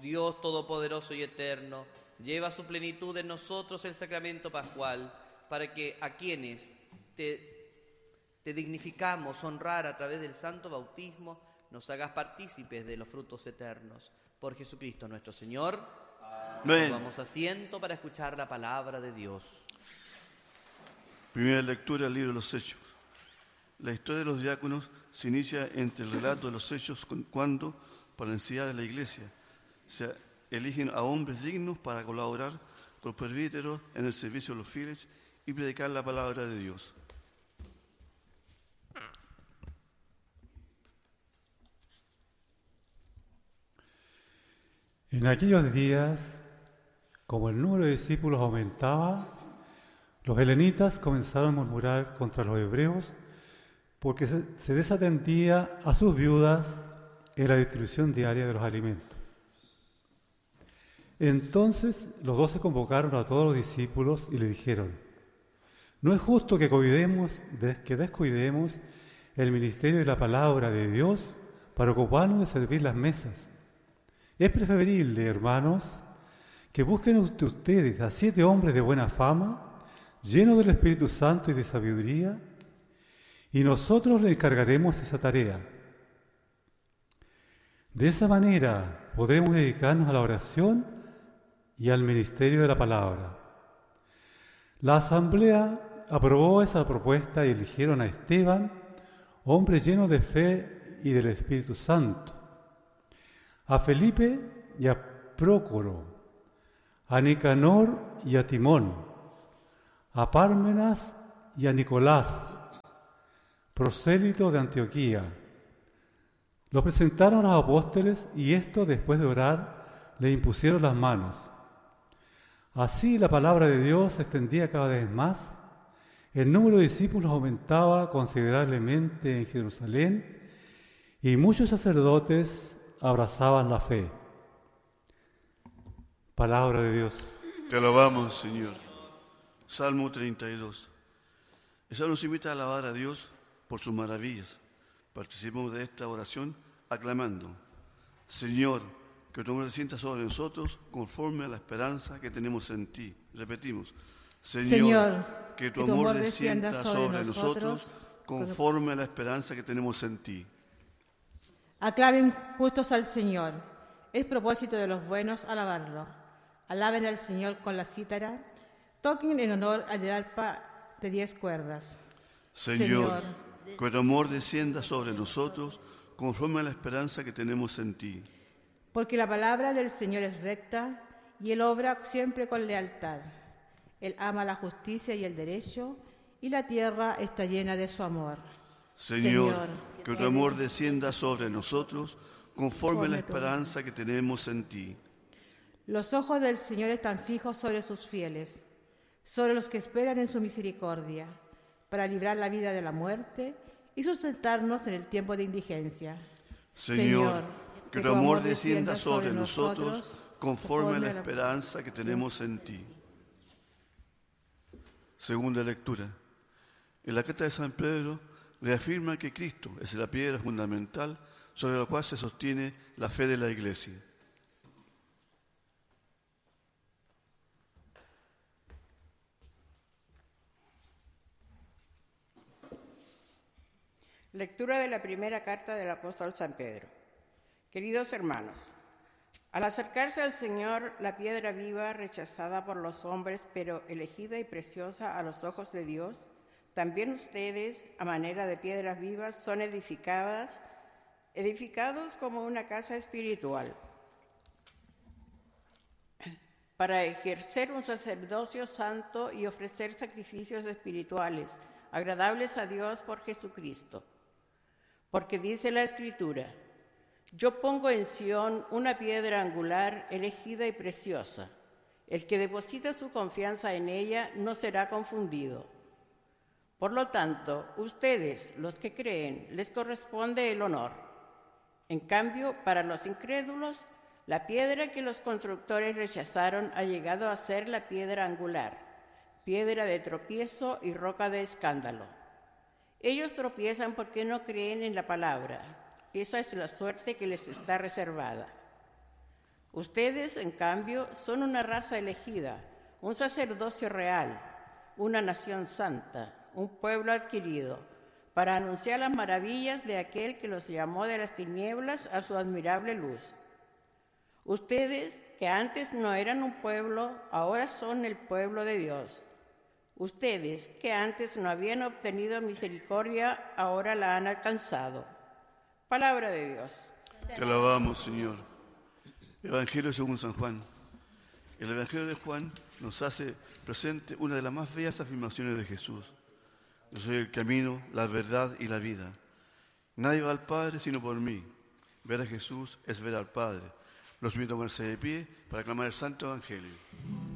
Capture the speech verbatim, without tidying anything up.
Dios Todopoderoso y Eterno, lleva a su plenitud en nosotros el sacramento pascual, para que a quienes te, te dignificamos honrar a través del santo bautismo, nos hagas partícipes de los frutos eternos. Por Jesucristo nuestro Señor. Amén. Tomamos asiento para escuchar la palabra de Dios. Primera lectura del libro de los Hechos. La historia de los diáconos se inicia entre el relato de los hechos cuando, por la necesidad de la iglesia, se eligen a hombres dignos para colaborar con los presbíteros en el servicio de los fieles y predicar la palabra de Dios. En aquellos días, como el número de discípulos aumentaba, los helenitas comenzaron a murmurar contra los hebreos porque se desatendía a sus viudas en la distribución diaria de los alimentos. Entonces los doce convocaron a todos los discípulos y le dijeron: no es justo que cuidemos, que descuidemos el ministerio de la palabra de Dios para ocuparnos de servir las mesas. Es preferible, hermanos, que busquen ustedes a siete hombres de buena fama, llenos del Espíritu Santo y de sabiduría, y nosotros les encargaremos esa tarea. De esa manera podremos dedicarnos a la oración y al ministerio de la palabra. La asamblea aprobó esa propuesta y eligieron a Esteban, hombre lleno de fe y del Espíritu Santo, a Felipe y a Prócoro, a Nicanor y a Timón, a Pármenas y a Nicolás, prosélito de Antioquía. Los presentaron a los apóstoles y estos, después de orar, le impusieron las manos. Así la palabra de Dios se extendía cada vez más, el número de discípulos aumentaba considerablemente en Jerusalén y muchos sacerdotes abrazaban la fe. Palabra de Dios. Te alabamos, Señor. Salmo treinta y dos. Eso nos invita a alabar a Dios por sus maravillas. Participemos de esta oración aclamando: Señor, que tu amor descienda sobre nosotros conforme a la esperanza que tenemos en ti. Repetimos: Señor, Señor que tu amor descienda sobre nosotros conforme a la esperanza que tenemos en ti. Aclamen justos al Señor. Es propósito de los buenos alabarlo. Alaben al Señor con la cítara. Toquen en honor al arpa de diez cuerdas. Señor, Señor, que tu amor descienda sobre nosotros conforme a la esperanza que tenemos en ti. Porque la palabra del Señor es recta y Él obra siempre con lealtad. Él ama la justicia y el derecho y la tierra está llena de su amor. Señor, Señor, que tu amor descienda sobre nosotros conforme a la esperanza que tenemos en ti. Los ojos del Señor están fijos sobre sus fieles, sobre los que esperan en su misericordia, para librar la vida de la muerte y sustentarnos en el tiempo de indigencia. Señor, que tu amor descienda sobre nosotros conforme a la esperanza que tenemos en ti. Segunda lectura. En la carta de San Pedro reafirma que Cristo es la piedra fundamental sobre la cual se sostiene la fe de la Iglesia. Lectura de la primera carta del apóstol San Pedro. Queridos hermanos, al acercarse al Señor, la piedra viva, rechazada por los hombres, pero elegida y preciosa a los ojos de Dios, también ustedes, a manera de piedras vivas, son edificadas, edificados como una casa espiritual, para ejercer un sacerdocio santo y ofrecer sacrificios espirituales, agradables a Dios por Jesucristo. Porque dice la Escritura: yo pongo en Sión una piedra angular, elegida y preciosa. El que deposita su confianza en ella no será confundido. Por lo tanto, ustedes, los que creen, les corresponde el honor. En cambio, para los incrédulos, la piedra que los constructores rechazaron ha llegado a ser la piedra angular, piedra de tropiezo y roca de escándalo. Ellos tropiezan porque no creen en la palabra. Esa es la suerte que les está reservada. Ustedes, en cambio, son una raza elegida, un sacerdocio real, una nación santa, un pueblo adquirido, para anunciar las maravillas de aquel que los llamó de las tinieblas a su admirable luz. Ustedes, que antes no eran un pueblo, ahora son el pueblo de Dios. Ustedes, que antes no habían obtenido misericordia, ahora la han alcanzado. Palabra de Dios. Te alabamos, Señor. Evangelio según San Juan. El Evangelio de Juan nos hace presente una de las más bellas afirmaciones de Jesús. Yo soy el camino, la verdad y la vida. Nadie va al Padre sino por mí. Ver a Jesús es ver al Padre. Los invito a ponerse de pie para aclamar el Santo Evangelio.